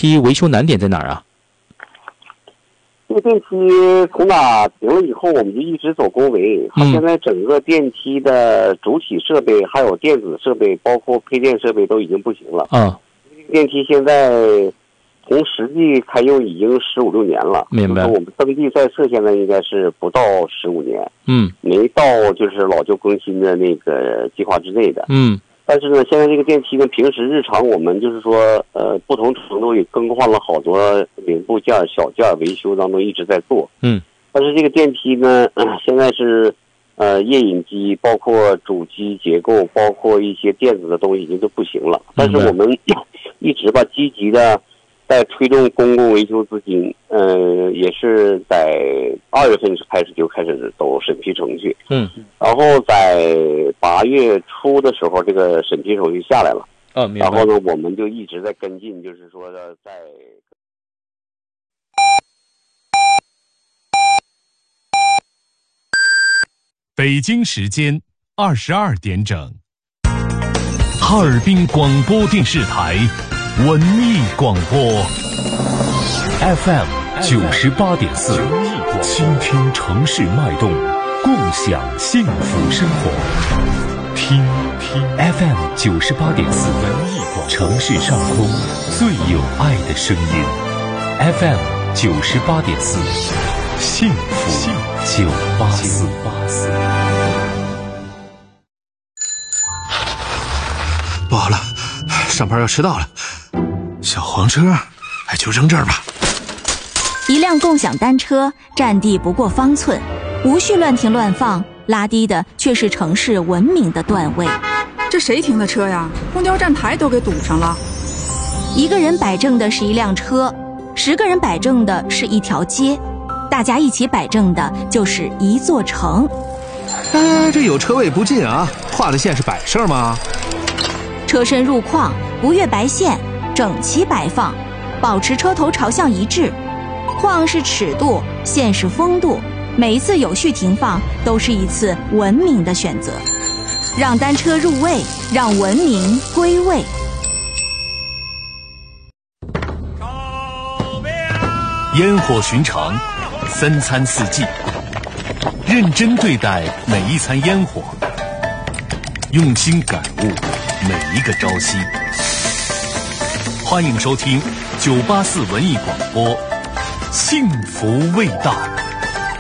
梯维修难点在哪儿啊？ 这个电梯从哪停了以后，我们就一直走工维。它现在整个电梯的主体设备、还有电子设备，包括配电设备都已经不行了。电梯现在从实际开用已经15、16年了。 明白。 我们登记在册现在应该是不到15年。没到就是老旧更新的那个计划之内的。但是呢，现在这个电梯呢，平时日常我们就是说，不同程度也更换了好多零部件、小件维修当中一直在做。但是这个电梯呢，现在是，液引机，包括主机结构，包括一些电子的东西已经都不行了。但是我们一直吧积极的在推动公共维修资金，也是在2月份就开始走审批程序。然后在8月初的时候，这个审批手续下来了。然后呢，我们就一直在跟进，就是说在。 北京时间22点整，哈尔滨广播电视台文艺广播 FM 98.4，倾听城市脉动，共享幸福生活。听 FM 98.4，城市上空最有爱的声音。FM 98.4，幸福984。 不好了，上班要迟到了。小黄车，就扔这儿吧。 一辆共享单车占地不过方寸，无序乱停乱放，拉低的却是城市文明的段位。 这谁停的车呀？公交站台都给堵上了。 一个人摆正的是一辆车，10个人摆正的是一条街，大家一起摆正的就是一座城。 这有车位不进啊，画的线是摆设吗？ 车身入框，不越白线，整齐摆放，保持车头朝向一致。框是尺度，线是风度，每一次有序停放都是一次文明的选择。让单车入位，让文明归位。 烟火寻常，3餐4季，认真对待每一餐烟火，用心感悟每一个朝夕。欢迎收听984文艺广播，幸福味道。